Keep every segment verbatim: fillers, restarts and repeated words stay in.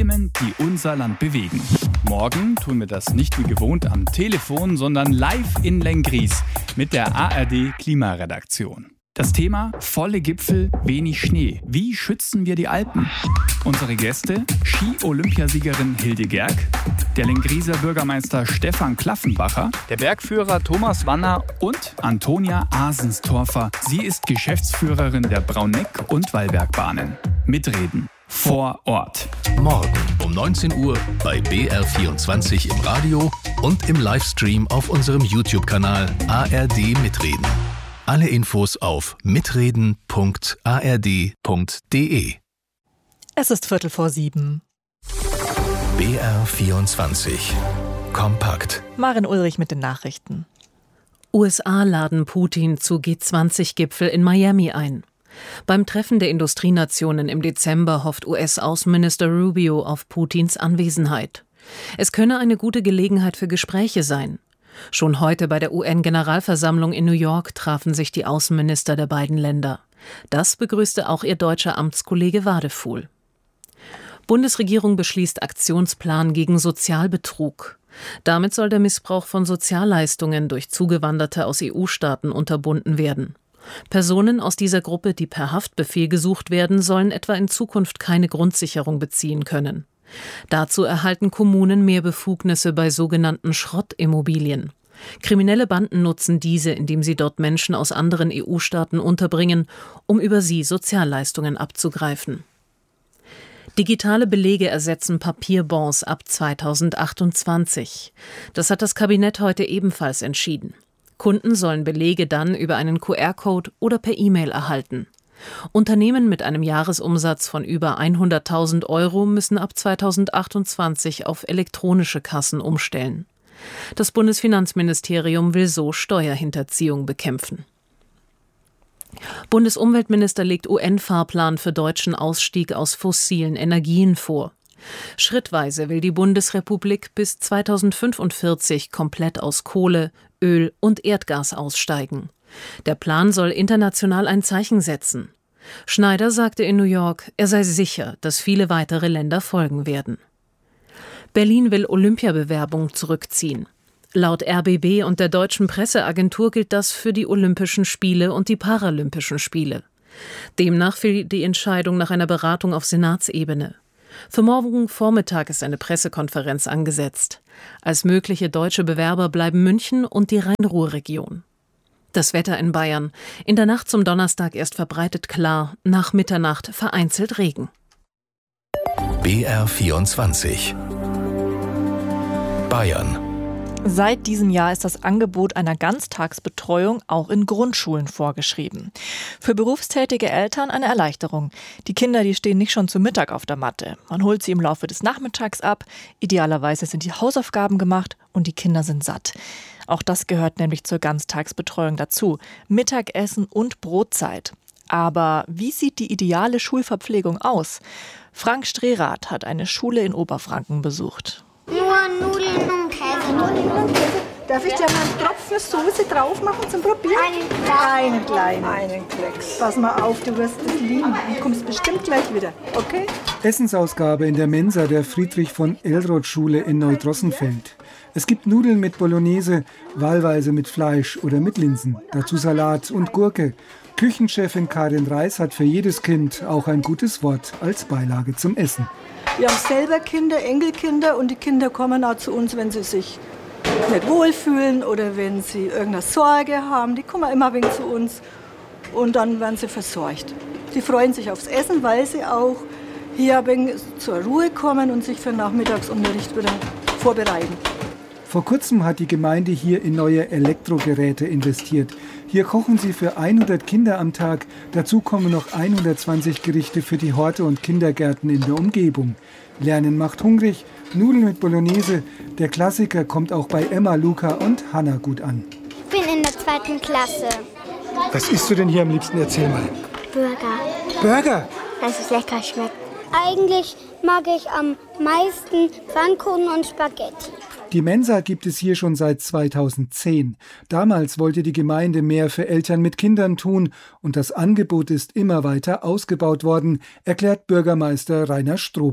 Themen, die unser Land bewegen. Morgen tun wir das nicht wie gewohnt am Telefon, sondern live in Lenggries mit der A R D-Klimaredaktion. Das Thema: volle Gipfel, wenig Schnee. Wie schützen wir die Alpen? Unsere Gäste: Ski-Olympiasiegerin Hilde Gerg, der Lengrieser Bürgermeister Stefan Klaffenbacher, der Bergführer Thomas Wanner und Antonia Asenstorfer. Sie ist Geschäftsführerin der Brauneck- und Wallbergbahnen. Mitreden vor Ort. Morgen um neunzehn Uhr bei B R vierundzwanzig im Radio und im Livestream auf unserem YouTube-Kanal A R D Mitreden. Alle Infos auf mitreden punkt a r d punkt d e. Es ist Viertel vor sieben. B R vierundzwanzig. Kompakt. Maren Ulrich mit den Nachrichten. U S A laden Putin zu G zwanzig Gipfel in Miami ein. Beim Treffen der Industrienationen im Dezember hofft U S-Außenminister Rubio auf Putins Anwesenheit. Es könne eine gute Gelegenheit für Gespräche sein. Schon heute bei der U N-Generalversammlung in New York trafen sich die Außenminister der beiden Länder. Das begrüßte auch ihr deutscher Amtskollege Wadefuhl. Bundesregierung beschließt Aktionsplan gegen Sozialbetrug. Damit soll der Missbrauch von Sozialleistungen durch Zugewanderte aus E U-Staaten unterbunden werden. Personen aus dieser Gruppe, die per Haftbefehl gesucht werden, sollen etwa in Zukunft keine Grundsicherung beziehen können. Dazu erhalten Kommunen mehr Befugnisse bei sogenannten Schrottimmobilien. Kriminelle Banden nutzen diese, indem sie dort Menschen aus anderen E U-Staaten unterbringen, um über sie Sozialleistungen abzugreifen. Digitale Belege ersetzen Papierbons ab zweitausendachtundzwanzig. Das hat das Kabinett heute ebenfalls entschieden. Kunden sollen Belege dann über einen Q R-Code oder per E-Mail erhalten. Unternehmen mit einem Jahresumsatz von über hunderttausend Euro müssen ab zweitausendachtundzwanzig auf elektronische Kassen umstellen. Das Bundesfinanzministerium will so Steuerhinterziehung bekämpfen. Bundesumweltminister legt U N-Fahrplan für deutschen Ausstieg aus fossilen Energien vor. Schrittweise will die Bundesrepublik bis zweitausendfünfundvierzig komplett aus Kohle, Öl und Erdgas aussteigen. Der Plan soll international ein Zeichen setzen. Schneider sagte in New York, er sei sicher, dass viele weitere Länder folgen werden. Berlin will Olympiabewerbung zurückziehen. Laut R B B und der Deutschen Presseagentur gilt das für die Olympischen Spiele und die Paralympischen Spiele. Demnach fiel die Entscheidung nach einer Beratung auf Senatsebene. Für morgen Vormittag ist eine Pressekonferenz angesetzt. Als mögliche deutsche Bewerber bleiben München und die Rhein-Ruhr-Region. Das Wetter in Bayern. In der Nacht zum Donnerstag erst verbreitet klar, nach Mitternacht vereinzelt Regen. B R vierundzwanzig. Bayern. Seit diesem Jahr ist das Angebot einer Ganztagsbetreuung auch in Grundschulen vorgeschrieben. Für berufstätige Eltern eine Erleichterung. Die Kinder, die stehen nicht schon zu Mittag auf der Matte. Man holt sie im Laufe des Nachmittags ab. Idealerweise sind die Hausaufgaben gemacht und die Kinder sind satt. Auch das gehört nämlich zur Ganztagsbetreuung dazu. Mittagessen und Brotzeit. Aber wie sieht die ideale Schulverpflegung aus? Frank Strehrath hat eine Schule in Oberfranken besucht. Nur Nudeln und Käse. Nudeln und Käse. Darf ich dir mal einen Tropfen Soße drauf machen zum Probieren? Einen, einen kleinen. Einen Klecks. Pass mal auf, du wirst es lieben. Du kommst bestimmt gleich wieder, okay? Essensausgabe in der Mensa der Friedrich-von-Elroth-Schule in Neudrossenfeld. Es gibt Nudeln mit Bolognese, wahlweise mit Fleisch oder mit Linsen. Dazu Salat und Gurke. Küchenchefin Karin Reis hat für jedes Kind auch ein gutes Wort als Beilage zum Essen. Wir haben selber Kinder, Enkelkinder und die Kinder kommen auch zu uns, wenn sie sich nicht wohlfühlen oder wenn sie irgendeine Sorge haben. Die kommen immer ein wenig zu uns und dann werden sie versorgt. Die freuen sich aufs Essen, weil sie auch hier ein wenig zur Ruhe kommen und sich für den Nachmittagsunterricht wieder vorbereiten. Vor kurzem hat die Gemeinde hier in neue Elektrogeräte investiert. Hier kochen sie für hundert Kinder am Tag. Dazu kommen noch hundertzwanzig Gerichte für die Horte und Kindergärten in der Umgebung. Lernen macht hungrig, Nudeln mit Bolognese. Der Klassiker kommt auch bei Emma, Luca und Hanna gut an. Ich bin in der zweiten Klasse. Was isst du denn hier am liebsten? Erzähl mal. Burger. Burger? Dass es lecker schmeckt. Eigentlich mag ich am meisten Pfannkuchen und Spaghetti. Die Mensa gibt es hier schon seit zweitausendzehn. Damals wollte die Gemeinde mehr für Eltern mit Kindern tun und das Angebot ist immer weiter ausgebaut worden, erklärt Bürgermeister Rainer Strobel.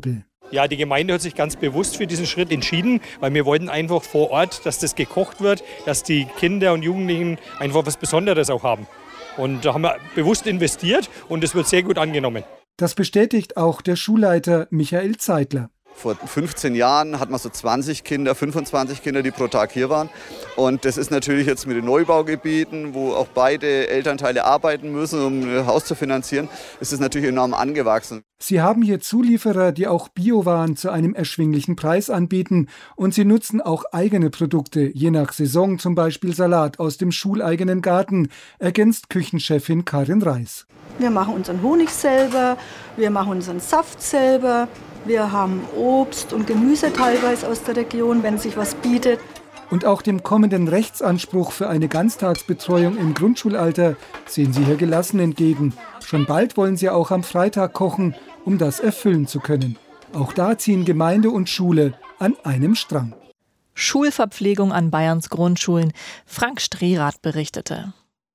Ja, die Gemeinde hat sich ganz bewusst für diesen Schritt entschieden, weil wir wollten einfach vor Ort, dass das gekocht wird, dass die Kinder und Jugendlichen einfach was Besonderes auch haben. Und da haben wir bewusst investiert und es wird sehr gut angenommen. Das bestätigt auch der Schulleiter Michael Zeitler. Vor fünfzehn Jahren hat man so zwanzig Kinder, fünfundzwanzig Kinder, die pro Tag hier waren. Und das ist natürlich jetzt mit den Neubaugebieten, wo auch beide Elternteile arbeiten müssen, um ein Haus zu finanzieren, ist es natürlich enorm angewachsen. Sie haben hier Zulieferer, die auch Biowaren zu einem erschwinglichen Preis anbieten. Und sie nutzen auch eigene Produkte, je nach Saison, zum Beispiel Salat aus dem schuleigenen Garten, ergänzt Küchenchefin Karin Reis. Wir machen unseren Honig selber, wir machen unseren Saft selber. Wir haben Obst und Gemüse teilweise aus der Region, wenn sich was bietet. Und auch dem kommenden Rechtsanspruch für eine Ganztagsbetreuung im Grundschulalter sehen Sie hier gelassen entgegen. Schon bald wollen Sie auch am Freitag kochen, um das erfüllen zu können. Auch da ziehen Gemeinde und Schule an einem Strang. Schulverpflegung an Bayerns Grundschulen. Frank Strehrath berichtete.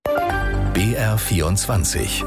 B R vierundzwanzig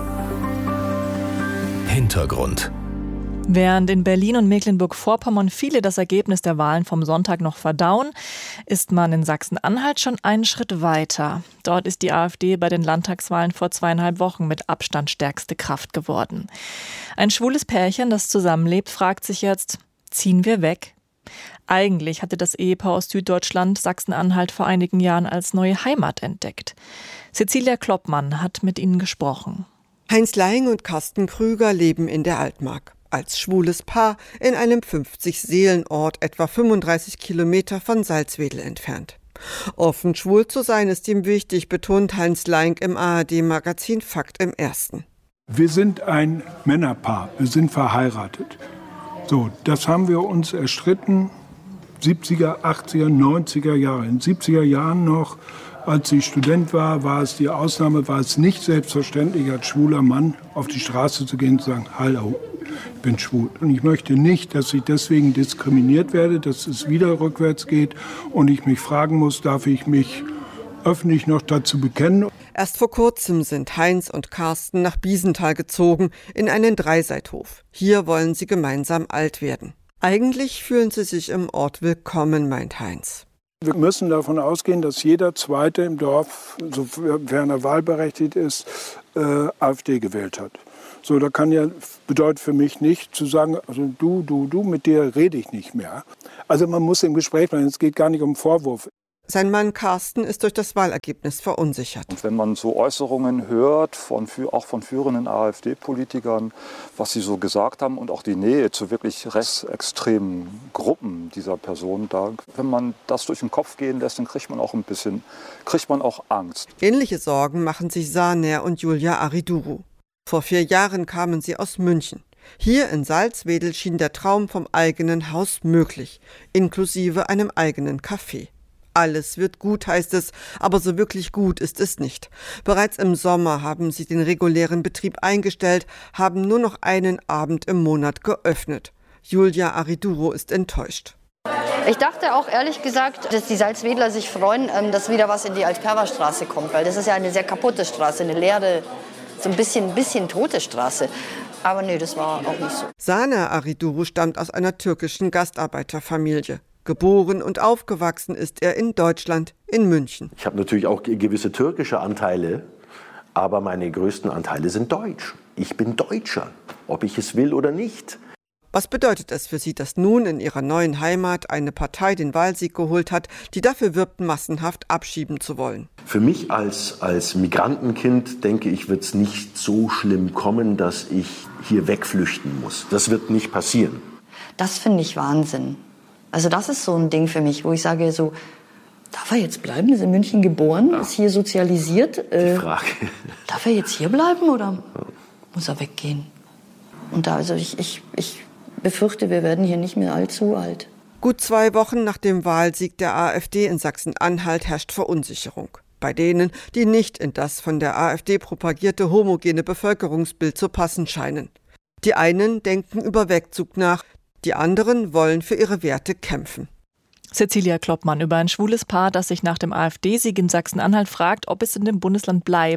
Hintergrund. Während in Berlin und Mecklenburg-Vorpommern viele das Ergebnis der Wahlen vom Sonntag noch verdauen, ist man in Sachsen-Anhalt schon einen Schritt weiter. Dort ist die AfD bei den Landtagswahlen vor zweieinhalb Wochen mit Abstand stärkste Kraft geworden. Ein schwules Pärchen, das zusammenlebt, fragt sich jetzt, ziehen wir weg? Eigentlich hatte das Ehepaar aus Süddeutschland Sachsen-Anhalt vor einigen Jahren als neue Heimat entdeckt. Cecilia Kloppmann hat mit ihnen gesprochen. Heinz Laing und Carsten Krüger leben in der Altmark. Als schwules Paar in einem fünfzig-Seelen-Ort etwa fünfunddreißig Kilometer von Salzwedel entfernt. Offen schwul zu sein ist ihm wichtig, betont Heinz Laing im A R D-Magazin Fakt im Ersten. Wir sind ein Männerpaar, wir sind verheiratet. So, das haben wir uns erstritten, siebziger, achtziger, neunziger Jahre. In den siebziger Jahren noch, als ich Student war, war es die Ausnahme, war es nicht selbstverständlich, als schwuler Mann auf die Straße zu gehen und zu sagen, hallo, ich bin schwul. Und ich möchte nicht, dass ich deswegen diskriminiert werde, dass es wieder rückwärts geht und ich mich fragen muss, darf ich mich öffentlich noch dazu bekennen. Erst vor kurzem sind Heinz und Carsten nach Biesenthal gezogen, in einen Dreiseithof. Hier wollen sie gemeinsam alt werden. Eigentlich fühlen sie sich im Ort willkommen, meint Heinz. Wir müssen davon ausgehen, dass jeder Zweite im Dorf, sofern er wahlberechtigt ist, äh, AfD gewählt hat. So, da kann ja, bedeutet für mich nicht zu sagen, also du, du, du, mit dir rede ich nicht mehr. Also man muss im Gespräch bleiben, es geht gar nicht um Vorwurf. Sein Mann Carsten ist durch das Wahlergebnis verunsichert. Und wenn man so Äußerungen hört, von, auch von führenden AfD-Politikern, was sie so gesagt haben und auch die Nähe zu wirklich rechtsextremen Gruppen dieser Personen, da, wenn man das durch den Kopf gehen lässt, dann kriegt man auch ein bisschen, kriegt man auch Angst. Ähnliche Sorgen machen sich Saner und Julia Ariduru. Vor vier Jahren kamen sie aus München. Hier in Salzwedel schien der Traum vom eigenen Haus möglich, inklusive einem eigenen Café. Alles wird gut, heißt es, aber so wirklich gut ist es nicht. Bereits im Sommer haben sie den regulären Betrieb eingestellt, haben nur noch einen Abend im Monat geöffnet. Julia Ariduru ist enttäuscht. Ich dachte auch ehrlich gesagt, dass die Salzwedler sich freuen, dass wieder was in die Altperverstraße kommt, weil das ist ja eine sehr kaputte Straße, eine leere, so ein bisschen, bisschen tote Straße. Aber nee, das war auch nicht so. Saner Ariduru stammt aus einer türkischen Gastarbeiterfamilie. Geboren und aufgewachsen ist er in Deutschland, in München. Ich habe natürlich auch gewisse türkische Anteile, aber meine größten Anteile sind deutsch. Ich bin Deutscher, ob ich es will oder nicht. Was bedeutet es für Sie, dass nun in Ihrer neuen Heimat eine Partei den Wahlsieg geholt hat, die dafür wirbt, massenhaft abschieben zu wollen? Für mich als, als Migrantenkind, denke ich, wird es nicht so schlimm kommen, dass ich hier wegflüchten muss. Das wird nicht passieren. Das finde ich Wahnsinn. Also das ist so ein Ding für mich, wo ich sage, so, darf er jetzt bleiben? Ist in München geboren, ja. Ist hier sozialisiert. Äh, Die Frage. Darf er jetzt hier bleiben oder muss er weggehen? Und da, also ich, ich, ich befürchte, wir werden hier nicht mehr allzu alt. Gut zwei Wochen nach dem Wahlsieg der AfD in Sachsen-Anhalt herrscht Verunsicherung. Bei denen, die nicht in das von der AfD propagierte homogene Bevölkerungsbild zu passen scheinen. Die einen denken über Wegzug nach, die anderen wollen für ihre Werte kämpfen. Cecilia Kloppmann über ein schwules Paar, das sich nach dem AfD-Sieg in Sachsen-Anhalt fragt, ob es in dem Bundesland bleiben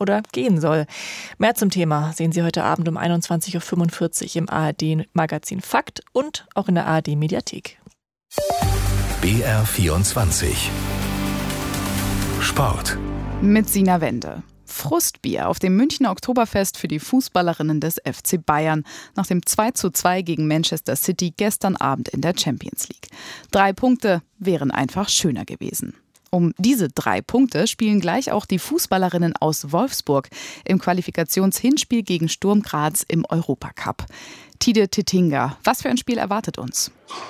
oder gehen soll. Mehr zum Thema sehen Sie heute Abend um einundzwanzig Uhr fünfundvierzig im A R D-Magazin Fakt und auch in der A R D-Mediathek. B R vierundzwanzig Sport mit Sina Wende. Frustbier auf dem Münchner Oktoberfest für die Fußballerinnen des F C Bayern nach dem zwei zu zwei gegen Manchester City gestern Abend in der Champions League. Drei Punkte wären einfach schöner gewesen. Um diese drei Punkte spielen gleich auch die Fußballerinnen aus Wolfsburg im Qualifikationshinspiel gegen Sturm Graz im Europacup. Tide Tettinger, was für ein Spiel erwartet uns?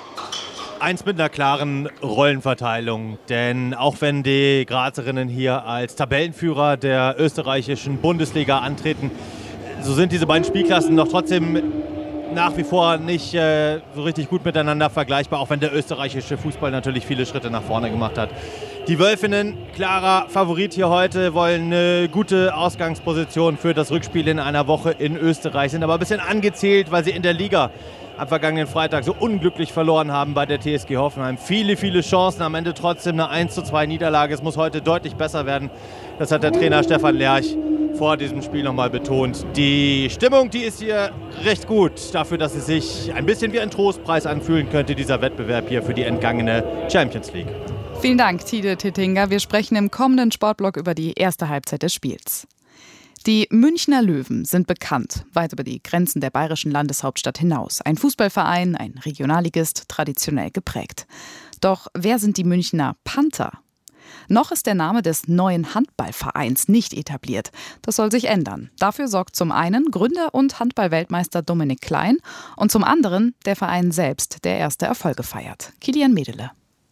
Eins mit einer klaren Rollenverteilung, denn auch wenn die Grazerinnen hier als Tabellenführer der österreichischen Bundesliga antreten, so sind diese beiden Spielklassen noch trotzdem nach wie vor nicht äh, so richtig gut miteinander vergleichbar, auch wenn der österreichische Fußball natürlich viele Schritte nach vorne gemacht hat. Die Wölfinnen, klarer Favorit hier heute, wollen eine gute Ausgangsposition für das Rückspiel in einer Woche in Österreich, sind aber ein bisschen angezählt, weil sie in der Liga am vergangenen Freitag so unglücklich verloren haben bei der T S G Hoffenheim. Viele, viele Chancen, am Ende trotzdem eine eins zu zwei Niederlage. Es muss heute deutlich besser werden. Das hat der Trainer Stefan Lerch vor diesem Spiel nochmal betont. Die Stimmung, die ist hier recht gut. Dafür, dass es sich ein bisschen wie ein Trostpreis anfühlen könnte, dieser Wettbewerb hier für die entgangene Champions League. Vielen Dank, Tide Tettinger. Wir sprechen im kommenden Sportblock über die erste Halbzeit des Spiels. Die Münchner Löwen sind bekannt, weit über die Grenzen der bayerischen Landeshauptstadt hinaus. Ein Fußballverein, ein Regionalligist, traditionell geprägt. Doch wer sind die Münchner Panther? Noch ist der Name des neuen Handballvereins nicht etabliert. Das soll sich ändern. Dafür sorgt zum einen Gründer und Handballweltmeister Dominik Klein und zum anderen der Verein selbst, der erste Erfolge feiert. Kilian Medele.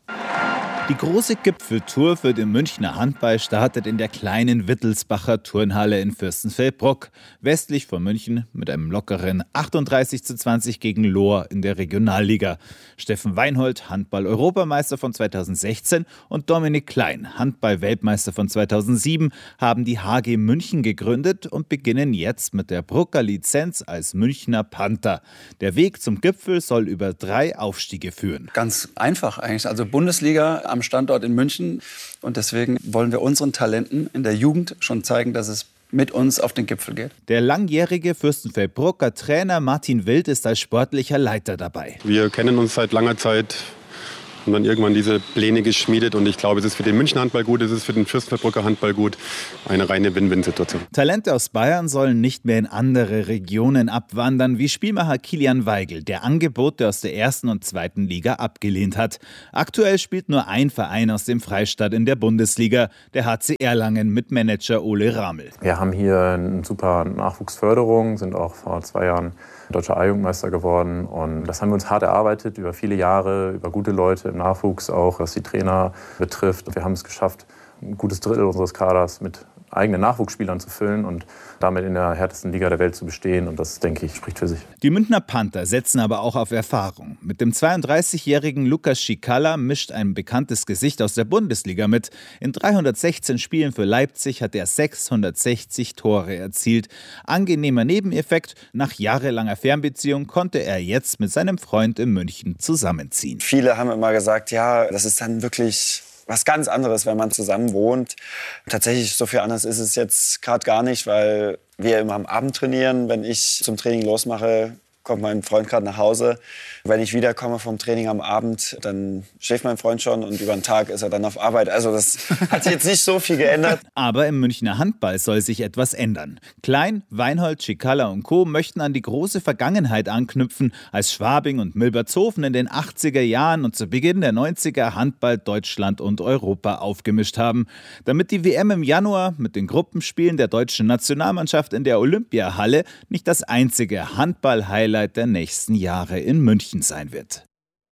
Die große Gipfeltour für den Münchner Handball startet in der kleinen Wittelsbacher Turnhalle in Fürstenfeldbruck, westlich von München, mit einem lockeren achtunddreißig zu zwanzig gegen Lohr in der Regionalliga. Steffen Weinhold, Handball-Europameister von zweitausendsechzehn, und Dominik Klein, Handball-Weltmeister von zweitausendsieben, haben die H G München gegründet und beginnen jetzt mit der Brucker Lizenz als Münchner Panther. Der Weg zum Gipfel soll über drei Aufstiege führen. Ganz einfach eigentlich, also Bundesliga am Standort in München. Und deswegen wollen wir unseren Talenten in der Jugend schon zeigen, dass es mit uns auf den Gipfel geht. Der langjährige Fürstenfeldbrucker Trainer Martin Wild ist als sportlicher Leiter dabei. Wir kennen uns seit langer Zeit und dann irgendwann diese Pläne geschmiedet. Und ich glaube, es ist für den Münchner Handball gut, es ist für den Fürstenfeldbrucker Handball gut. Eine reine Win-Win-Situation. Talente aus Bayern sollen nicht mehr in andere Regionen abwandern, wie Spielmacher Kilian Weigel, der Angebote aus der ersten und zweiten Liga abgelehnt hat. Aktuell spielt nur ein Verein aus dem Freistaat in der Bundesliga, der H C Erlangen mit Manager Ole Ramel. Wir haben hier eine super Nachwuchsförderung, sind auch vor zwei Jahren deutscher A-Jugendmeister geworden. Und das haben wir uns hart erarbeitet, über viele Jahre, über gute Leute im Nachwuchs, auch was die Trainer betrifft. Wir haben es geschafft, ein gutes Drittel unseres Kaders mit eigenen Nachwuchsspielern zu füllen und damit in der härtesten Liga der Welt zu bestehen. Und das, denke ich, spricht für sich. Die Münchner Panther setzen aber auch auf Erfahrung. Mit dem zweiunddreißigjährigen Lukas Schikala mischt ein bekanntes Gesicht aus der Bundesliga mit. In dreihundertsechzehn Spielen für Leipzig hat er sechshundertsechzig Tore erzielt. Angenehmer Nebeneffekt: Nach jahrelanger Fernbeziehung konnte er jetzt mit seinem Freund in München zusammenziehen. Viele haben immer gesagt, ja, das ist dann wirklich was ganz anderes, wenn man zusammen wohnt. Tatsächlich, so viel anders ist es jetzt gerade gar nicht, weil wir immer am Abend trainieren. Wenn ich zum Training losmache, kommt mein Freund gerade nach Hause. Wenn ich wiederkomme vom Training am Abend, dann schläft mein Freund schon und über den Tag ist er dann auf Arbeit. Also das hat sich jetzt nicht so viel geändert. Aber im Münchner Handball soll sich etwas ändern. Klein, Weinhold, Schikala und Co. möchten an die große Vergangenheit anknüpfen, als Schwabing und Milbertshofen in den achtziger Jahren und zu Beginn der neunziger Handball Deutschland und Europa aufgemischt haben. Damit die W M im Januar mit den Gruppenspielen der deutschen Nationalmannschaft in der Olympiahalle nicht das einzige Handball-Highlight der nächsten Jahre in München sein wird.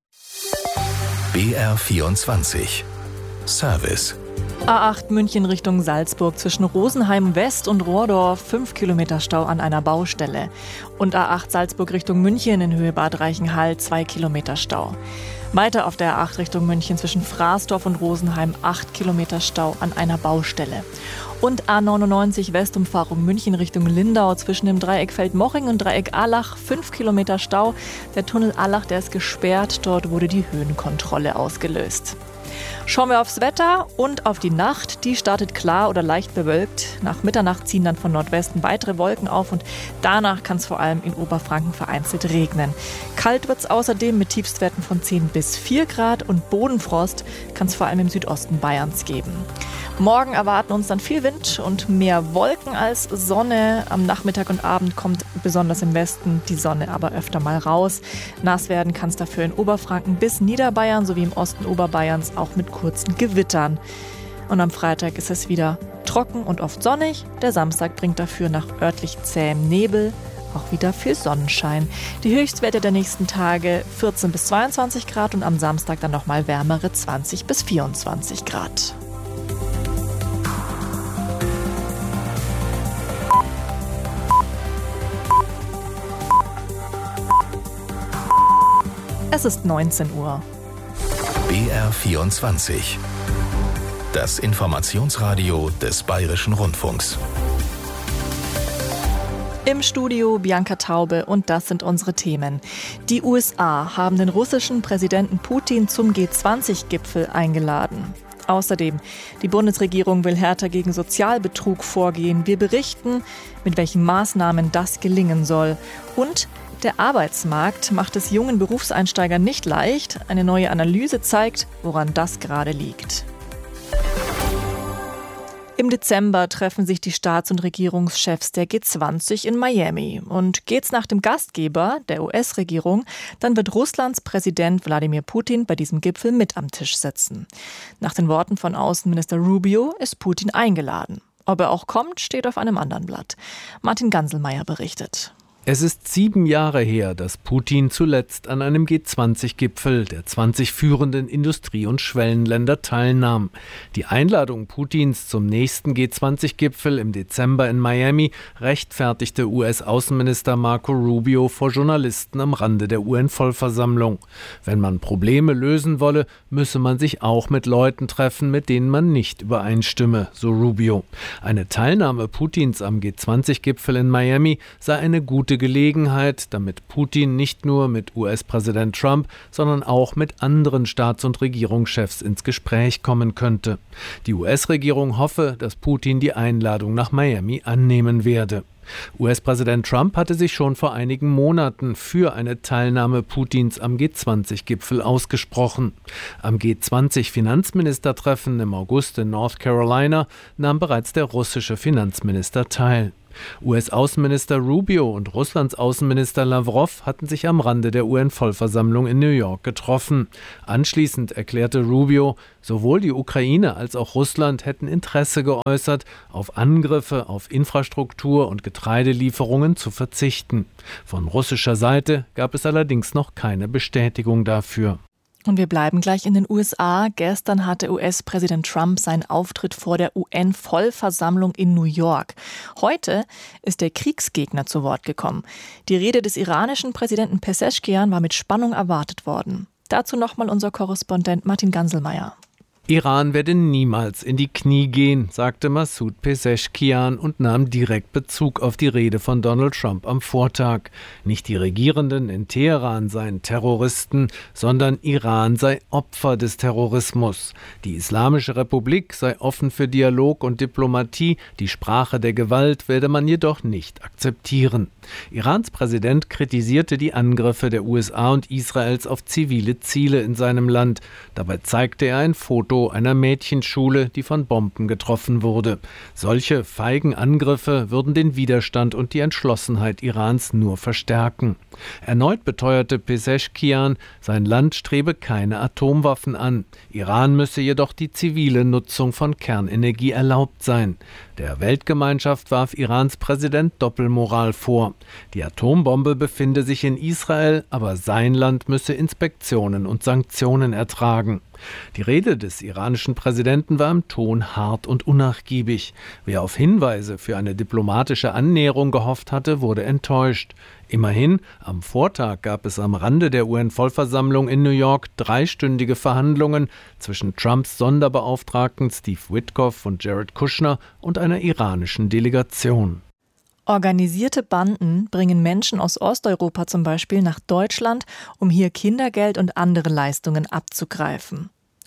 B R vierundzwanzig Service. A acht München Richtung Salzburg zwischen Rosenheim West und Rohrdorf, fünf Kilometer Stau an einer Baustelle. Und A acht Salzburg Richtung München in Höhe Bad Reichenhall, zwei Kilometer Stau. Weiter auf der A acht Richtung München zwischen Fraßdorf und Rosenheim, acht Kilometer Stau an einer Baustelle. Und A neunundneunzig Westumfahrung München Richtung Lindau zwischen dem Dreieck Feldmoching und Dreieck Allach, fünf Kilometer Stau. Der Tunnel Allach, der ist gesperrt, dort wurde die Höhenkontrolle ausgelöst. Schauen wir aufs Wetter und auf die Nacht. Die startet klar oder leicht bewölkt. Nach Mitternacht ziehen dann von Nordwesten weitere Wolken auf und danach kann es vor allem in Oberfranken vereinzelt regnen. Kalt wird es außerdem mit Tiefstwerten von zehn bis vier Grad und Bodenfrost kann es vor allem im Südosten Bayerns geben. Morgen erwarten uns dann viel Wind und mehr Wolken als Sonne. Am Nachmittag und Abend kommt besonders im Westen die Sonne aber öfter mal raus. Nass werden kann es dafür in Oberfranken bis Niederbayern sowie im Osten Oberbayerns auch mit kurzen Gewittern. Und am Freitag ist es wieder trocken und oft sonnig. Der Samstag bringt dafür nach örtlich zähem Nebel auch wieder viel Sonnenschein. Die Höchstwerte der nächsten Tage vierzehn bis zweiundzwanzig Grad und am Samstag dann nochmal wärmere zwanzig bis vierundzwanzig Grad. Es ist neunzehn Uhr. B R vierundzwanzig. Das Informationsradio des Bayerischen Rundfunks. Im Studio Bianca Taube und das sind unsere Themen. Die U S A haben den russischen Präsidenten Putin zum G zwanzig Gipfel eingeladen. Außerdem, die Bundesregierung will härter gegen Sozialbetrug vorgehen. Wir berichten, mit welchen Maßnahmen das gelingen soll. Und der Arbeitsmarkt macht es jungen Berufseinsteigern nicht leicht. Eine neue Analyse zeigt, woran das gerade liegt. Im Dezember treffen sich die Staats- und Regierungschefs der G zwanzig in Miami. Und geht's nach dem Gastgeber, der U S-Regierung, dann wird Russlands Präsident Wladimir Putin bei diesem Gipfel mit am Tisch sitzen. Nach den Worten von Außenminister Rubio ist Putin eingeladen. Ob er auch kommt, steht auf einem anderen Blatt. Martin Ganselmeier berichtet. Es ist sieben Jahre her, dass Putin zuletzt an einem G zwanzig Gipfel der zwanzig führenden Industrie- und Schwellenländer teilnahm. Die Einladung Putins zum nächsten G zwanzig Gipfel im Dezember in Miami rechtfertigte U S-Außenminister Marco Rubio vor Journalisten am Rande der U N-Vollversammlung. Wenn man Probleme lösen wolle, müsse man sich auch mit Leuten treffen, mit denen man nicht übereinstimme, so Rubio. Eine Teilnahme Putins am G zwanzig Gipfel in Miami sei eine gute Gelegenheit, damit Putin nicht nur mit U S-Präsident Trump, sondern auch mit anderen Staats- und Regierungschefs ins Gespräch kommen könnte. Die U S-Regierung hoffe, dass Putin die Einladung nach Miami annehmen werde. U S-Präsident Trump hatte sich schon vor einigen Monaten für eine Teilnahme Putins am G zwanzig Gipfel ausgesprochen. Am G zwanzig Finanzministertreffen im August in North Carolina nahm bereits der russische Finanzminister teil. U S-Außenminister Rubio und Russlands Außenminister Lavrov hatten sich am Rande der U N-Vollversammlung in New York getroffen. Anschließend erklärte Rubio, sowohl die Ukraine als auch Russland hätten Interesse geäußert, auf Angriffe auf Infrastruktur und Getreidelieferungen zu verzichten. Von russischer Seite gab es allerdings noch keine Bestätigung dafür. Und wir bleiben gleich in den U S A. Gestern hatte U S-Präsident Trump seinen Auftritt vor der U N-Vollversammlung in New York. Heute ist der Kriegsgegner zu Wort gekommen. Die Rede des iranischen Präsidenten Pezeshkian war mit Spannung erwartet worden. Dazu nochmal unser Korrespondent Martin Ganselmeier. Iran werde niemals in die Knie gehen, sagte Masoud Pezeshkian und nahm direkt Bezug auf die Rede von Donald Trump am Vortag. Nicht die Regierenden in Teheran seien Terroristen, sondern Iran sei Opfer des Terrorismus. Die Islamische Republik sei offen für Dialog und Diplomatie, die Sprache der Gewalt werde man jedoch nicht akzeptieren. Irans Präsident kritisierte die Angriffe der U S A und Israels auf zivile Ziele in seinem Land. Dabei zeigte er ein Foto einer Mädchenschule, die von Bomben getroffen wurde. Solche feigen Angriffe würden den Widerstand und die Entschlossenheit Irans nur verstärken. Erneut beteuerte Pezeshkian, sein Land strebe keine Atomwaffen an. Iran müsse jedoch die zivile Nutzung von Kernenergie erlaubt sein. Der Weltgemeinschaft warf Irans Präsident Doppelmoral vor. Die Atombombe befinde sich in Israel, aber sein Land müsse Inspektionen und Sanktionen ertragen. Die Rede des iranischen Präsidenten war im Ton hart und unnachgiebig. Wer auf Hinweise für eine diplomatische Annäherung gehofft hatte, wurde enttäuscht. Immerhin, am Vortag gab es am Rande der U N-Vollversammlung in New York dreistündige Verhandlungen zwischen Trumps Sonderbeauftragten Steve Witkoff und Jared Kushner und einer iranischen Delegation. Organisierte Banden bringen Menschen aus Osteuropa zum Beispiel nach Deutschland, um hier Kindergeld und andere Leistungen abzugreifen.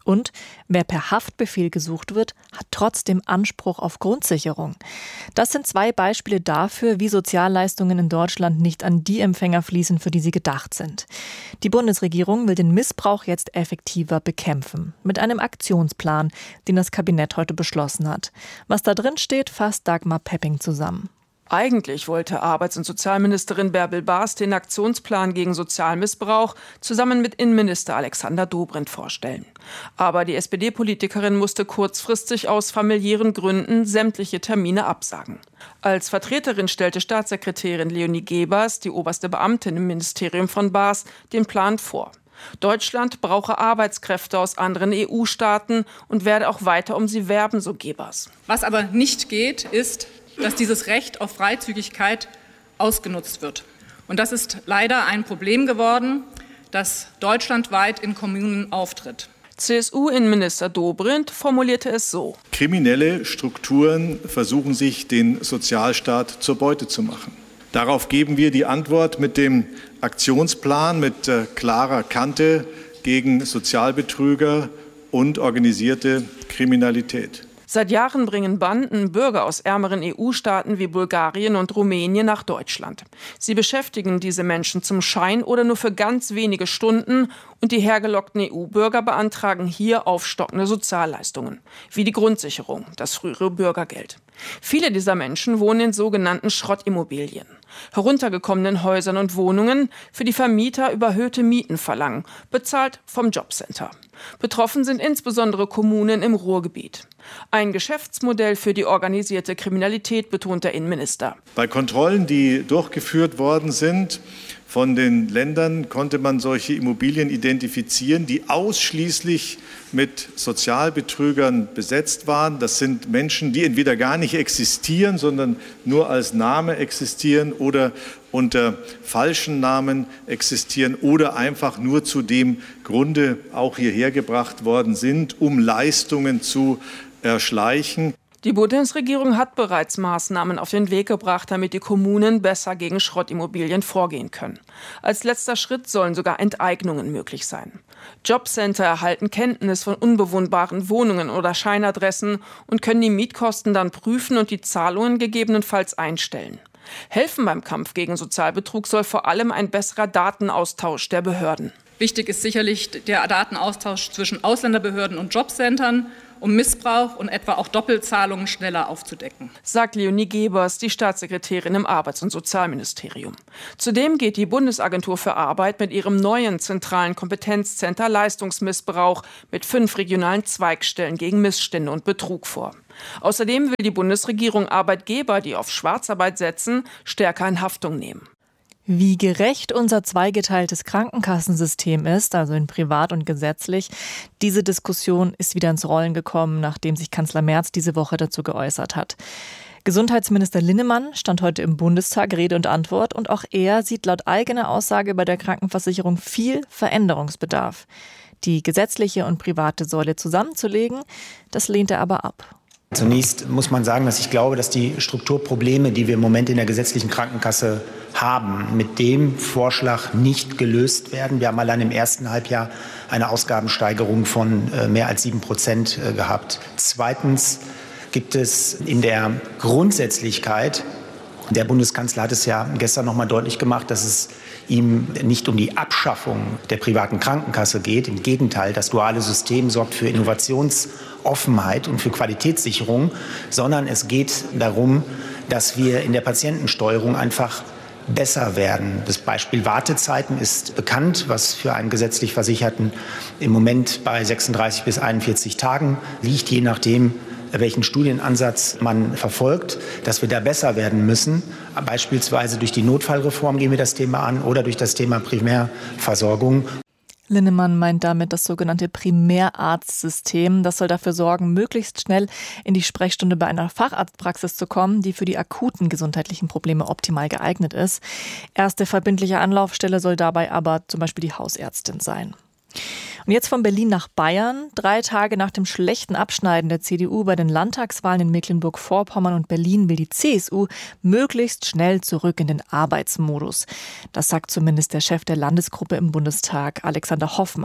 Und wer per Haftbefehl gesucht wird, hat trotzdem Anspruch auf Grundsicherung. Das sind zwei Beispiele dafür, wie Sozialleistungen in Deutschland nicht an die Empfänger fließen, für die sie gedacht sind. Die Bundesregierung will den Missbrauch jetzt effektiver bekämpfen. Mit einem Aktionsplan, den das Kabinett heute beschlossen hat. Was da drin steht, fasst Dagmar Pepping zusammen. Eigentlich wollte Arbeits- und Sozialministerin Bärbel Baas den Aktionsplan gegen Sozialmissbrauch zusammen mit Innenminister Alexander Dobrindt vorstellen. Aber die S P D-Politikerin musste kurzfristig aus familiären Gründen sämtliche Termine absagen. Als Vertreterin stellte Staatssekretärin Leonie Gebers, die oberste Beamtin im Ministerium von Baas, den Plan vor. Deutschland brauche Arbeitskräfte aus anderen E U-Staaten und werde auch weiter um sie werben, so Gebers. Was aber nicht geht, ist, dass dieses Recht auf Freizügigkeit ausgenutzt wird. Und das ist leider ein Problem geworden, das deutschlandweit in Kommunen auftritt. C S U-Innenminister Dobrindt formulierte es so: Kriminelle Strukturen versuchen sich, den Sozialstaat zur Beute zu machen. Darauf geben wir die Antwort mit dem Aktionsplan mit äh, klarer Kante gegen Sozialbetrüger und organisierte Kriminalität. Seit Jahren bringen Banden Bürger aus ärmeren E U-Staaten wie Bulgarien und Rumänien nach Deutschland. Sie beschäftigen diese Menschen zum Schein oder nur für ganz wenige Stunden und die hergelockten E U-Bürger beantragen hier aufstockende Sozialleistungen, wie die Grundsicherung, das frühere Bürgergeld. Viele dieser Menschen wohnen in sogenannten Schrottimmobilien, heruntergekommenen Häusern und Wohnungen, für die Vermieter überhöhte Mieten verlangen, bezahlt vom Jobcenter. Betroffen sind insbesondere Kommunen im Ruhrgebiet. Ein Geschäftsmodell für die organisierte Kriminalität, betont der Innenminister. Bei Kontrollen, die durchgeführt worden sind von den Ländern, konnte man solche Immobilien identifizieren, die ausschließlich mit Sozialbetrügern besetzt waren. Das sind Menschen, die entweder gar nicht existieren, sondern nur als Name existieren oder unter falschen Namen existieren oder einfach nur zu dem Grunde auch hierher gebracht worden sind, um Leistungen zu erschleichen. Die Bundesregierung hat bereits Maßnahmen auf den Weg gebracht, damit die Kommunen besser gegen Schrottimmobilien vorgehen können. Als letzter Schritt sollen sogar Enteignungen möglich sein. Jobcenter erhalten Kenntnis von unbewohnbaren Wohnungen oder Scheinadressen und können die Mietkosten dann prüfen und die Zahlungen gegebenenfalls einstellen. Helfen beim Kampf gegen Sozialbetrug soll vor allem ein besserer Datenaustausch der Behörden. Wichtig ist sicherlich der Datenaustausch zwischen Ausländerbehörden und Jobcentern, um Missbrauch und etwa auch Doppelzahlungen schneller aufzudecken, sagt Leonie Gebers, die Staatssekretärin im Arbeits- und Sozialministerium. Zudem geht die Bundesagentur für Arbeit mit ihrem neuen zentralen Kompetenzcenter Leistungsmissbrauch mit fünf regionalen Zweigstellen gegen Missstände und Betrug vor. Außerdem will die Bundesregierung Arbeitgeber, die auf Schwarzarbeit setzen, stärker in Haftung nehmen. Wie gerecht unser zweigeteiltes Krankenkassensystem ist, also in privat und gesetzlich, diese Diskussion ist wieder ins Rollen gekommen, nachdem sich Kanzler Merz diese Woche dazu geäußert hat. Gesundheitsminister Linnemann stand heute im Bundestag Rede und Antwort und auch er sieht laut eigener Aussage bei der Krankenversicherung viel Veränderungsbedarf. Die gesetzliche und private Säule zusammenzulegen, das lehnt er aber ab. Zunächst muss man sagen, dass ich glaube, dass die Strukturprobleme, die wir im Moment in der gesetzlichen Krankenkasse haben, mit dem Vorschlag nicht gelöst werden. Wir haben allein im ersten Halbjahr eine Ausgabensteigerung von mehr als sieben Prozent gehabt. Zweitens gibt es in der Grundsätzlichkeit, der Bundeskanzler hat es ja gestern noch mal deutlich gemacht, dass es ihm nicht um die Abschaffung der privaten Krankenkasse geht. Im Gegenteil, das duale System sorgt für Innovationsoffenheit und für Qualitätssicherung, sondern es geht darum, dass wir in der Patientensteuerung einfach besser werden. Das Beispiel Wartezeiten ist bekannt, was für einen gesetzlich Versicherten im Moment bei sechsunddreißig bis einundvierzig Tagen liegt, je nachdem, welchen Studienansatz man verfolgt, dass wir da besser werden müssen. Beispielsweise durch die Notfallreform gehen wir das Thema an oder durch das Thema Primärversorgung. Linnemann meint damit das sogenannte Primärarztsystem. Das soll dafür sorgen, möglichst schnell in die Sprechstunde bei einer Facharztpraxis zu kommen, die für die akuten gesundheitlichen Probleme optimal geeignet ist. Erste verbindliche Anlaufstelle soll dabei aber zum Beispiel die Hausärztin sein. Und jetzt von Berlin nach Bayern. Drei Tage nach dem schlechten Abschneiden der C D U bei den Landtagswahlen in Mecklenburg-Vorpommern und Berlin will die C S U möglichst schnell zurück in den Arbeitsmodus. Das sagt zumindest der Chef der Landesgruppe im Bundestag, Alexander Hoffmann.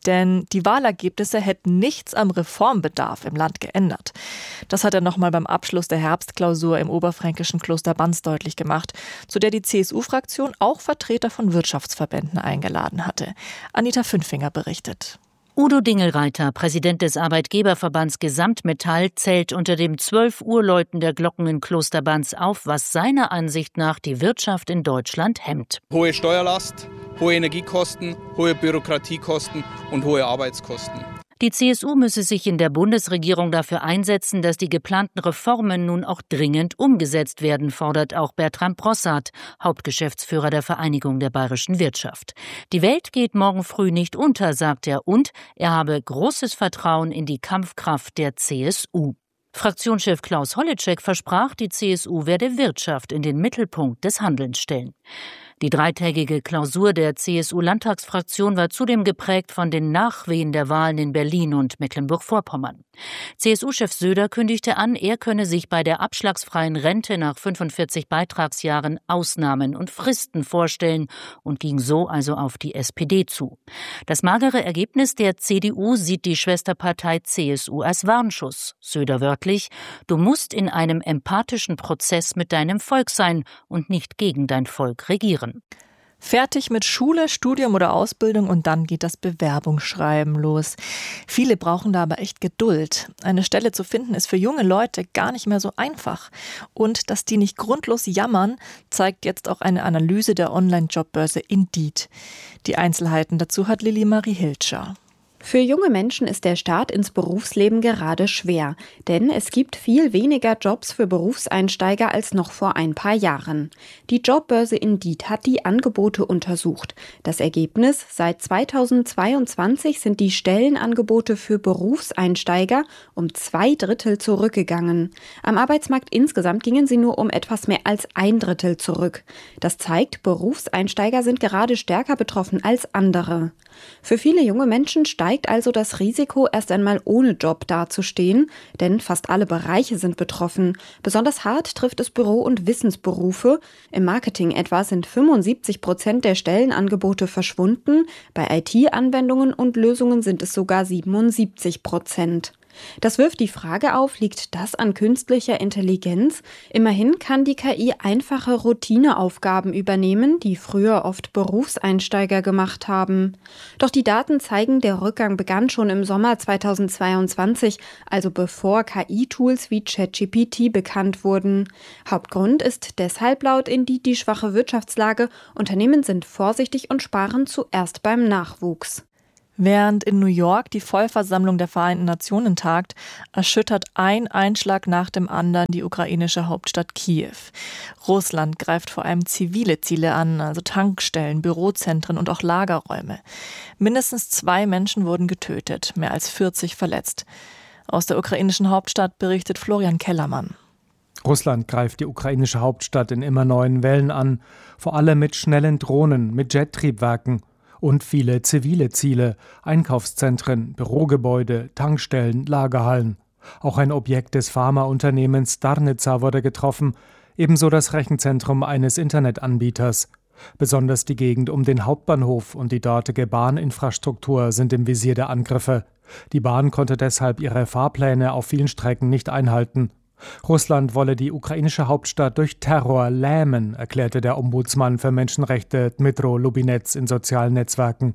Denn die Wahlergebnisse hätten nichts am Reformbedarf im Land geändert. Das hat er nochmal beim Abschluss der Herbstklausur im oberfränkischen Kloster Banz deutlich gemacht, zu der die C S U-Fraktion auch Vertreter von Wirtschaftsverbänden eingeladen hatte. Anita Fünfinger berichtet. Udo Dingelreiter, Präsident des Arbeitgeberverbands Gesamtmetall, zählt unter dem zwölf Uhr Läuten der Glocken in Kloster Banz auf, was seiner Ansicht nach die Wirtschaft in Deutschland hemmt. Hohe Steuerlast, hohe Energiekosten, hohe Bürokratiekosten und hohe Arbeitskosten. Die C S U müsse sich in der Bundesregierung dafür einsetzen, dass die geplanten Reformen nun auch dringend umgesetzt werden, fordert auch Bertram Brossard, Hauptgeschäftsführer der Vereinigung der bayerischen Wirtschaft. Die Welt geht morgen früh nicht unter, sagt er, und er habe großes Vertrauen in die Kampfkraft der C S U. Fraktionschef Klaus Holleczek versprach, die C S U werde Wirtschaft in den Mittelpunkt des Handelns stellen. Die dreitägige Klausur der C S U-Landtagsfraktion war zudem geprägt von den Nachwehen der Wahlen in Berlin und Mecklenburg-Vorpommern. C S U-Chef Söder kündigte an, er könne sich bei der abschlagsfreien Rente nach fünfundvierzig Beitragsjahren Ausnahmen und Fristen vorstellen und ging so also auf die S P D zu. Das magere Ergebnis der C D U sieht die Schwesterpartei C S U als Warnschuss. Söder wörtlich: Du musst in einem empathischen Prozess mit deinem Volk sein und nicht gegen dein Volk regieren. Fertig mit Schule, Studium oder Ausbildung und dann geht das Bewerbungsschreiben los. Viele brauchen da aber echt Geduld. Eine Stelle zu finden ist für junge Leute gar nicht mehr so einfach. Und dass die nicht grundlos jammern, zeigt jetzt auch eine Analyse der Online-Jobbörse Indeed. Die Einzelheiten dazu hat Lilly Marie Hilscher. Für junge Menschen ist der Start ins Berufsleben gerade schwer, denn es gibt viel weniger Jobs für Berufseinsteiger als noch vor ein paar Jahren. Die Jobbörse Indeed hat die Angebote untersucht. Das Ergebnis: Seit zweitausendzweiundzwanzig sind die Stellenangebote für Berufseinsteiger um zwei Drittel zurückgegangen. Am Arbeitsmarkt insgesamt gingen sie nur um etwas mehr als ein Drittel zurück. Das zeigt, Berufseinsteiger sind gerade stärker betroffen als andere. Für viele junge Menschen steigt also das Risiko, erst einmal ohne Job dazustehen, denn fast alle Bereiche sind betroffen. Besonders hart trifft es Büro- und Wissensberufe. Im Marketing etwa sind fünfundsiebzig Prozent der Stellenangebote verschwunden. Bei I T-Anwendungen und Lösungen sind es sogar siebenundsiebzig Prozent. Das wirft die Frage auf, liegt das an künstlicher Intelligenz? Immerhin kann die K I einfache Routineaufgaben übernehmen, die früher oft Berufseinsteiger gemacht haben. Doch die Daten zeigen, der Rückgang begann schon im Sommer zweitausendzweiundzwanzig, also bevor K I-Tools wie ChatGPT bekannt wurden. Hauptgrund ist deshalb laut Indeed die schwache Wirtschaftslage. Unternehmen sind vorsichtig und sparen zuerst beim Nachwuchs. Während in New York die Vollversammlung der Vereinten Nationen tagt, erschüttert ein Einschlag nach dem anderen die ukrainische Hauptstadt Kiew. Russland greift vor allem zivile Ziele an, also Tankstellen, Bürozentren und auch Lagerräume. Mindestens zwei Menschen wurden getötet, mehr als vierzig verletzt. Aus der ukrainischen Hauptstadt berichtet Florian Kellermann. Russland greift die ukrainische Hauptstadt in immer neuen Wellen an, vor allem mit schnellen Drohnen, mit Jettriebwerken. Und viele zivile Ziele, Einkaufszentren, Bürogebäude, Tankstellen, Lagerhallen. Auch ein Objekt des Pharmaunternehmens Darnica wurde getroffen, ebenso das Rechenzentrum eines Internetanbieters. Besonders die Gegend um den Hauptbahnhof und die dortige Bahninfrastruktur sind im Visier der Angriffe. Die Bahn konnte deshalb ihre Fahrpläne auf vielen Strecken nicht einhalten. Russland wolle die ukrainische Hauptstadt durch Terror lähmen, erklärte der Ombudsmann für Menschenrechte Dmytro Lubinets in sozialen Netzwerken.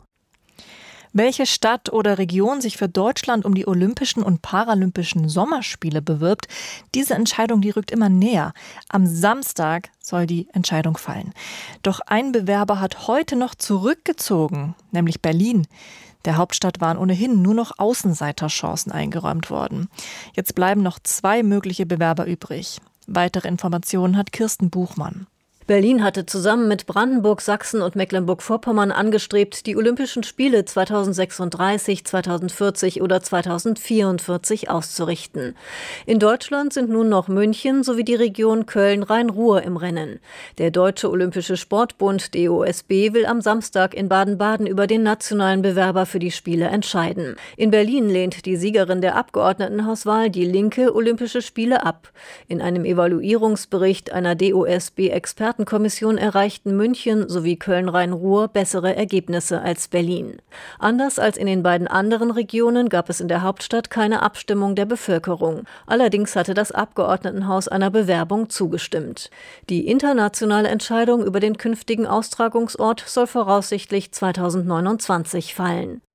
Welche Stadt oder Region sich für Deutschland um die Olympischen und Paralympischen Sommerspiele bewirbt, diese Entscheidung, die rückt immer näher. Am Samstag soll die Entscheidung fallen. Doch ein Bewerber hat heute noch zurückgezogen, nämlich Berlin. Der Hauptstadt waren ohnehin nur noch Außenseiterchancen eingeräumt worden. Jetzt bleiben noch zwei mögliche Bewerber übrig. Weitere Informationen hat Kirsten Buchmann. Berlin hatte zusammen mit Brandenburg, Sachsen und Mecklenburg-Vorpommern angestrebt, die Olympischen Spiele zweitausendsechsunddreißig, zweitausendvierzig oder zweitausendvierundvierzig auszurichten. In Deutschland sind nun noch München sowie die Region Köln-Rhein-Ruhr im Rennen. Der Deutsche Olympische Sportbund D O S B will am Samstag in Baden-Baden über den nationalen Bewerber für die Spiele entscheiden. In Berlin lehnt die Siegerin der Abgeordnetenhauswahl, die Linke, Olympische Spiele ab. In einem Evaluierungsbericht einer D O S B-Experten Expertenkommission erreichten München sowie Köln-Rhein-Ruhr bessere Ergebnisse als Berlin. Anders als in den beiden anderen Regionen gab es in der Hauptstadt keine Abstimmung der Bevölkerung. Allerdings hatte das Abgeordnetenhaus einer Bewerbung zugestimmt. Die internationale Entscheidung über den künftigen Austragungsort soll voraussichtlich zweitausendneunundzwanzig fallen.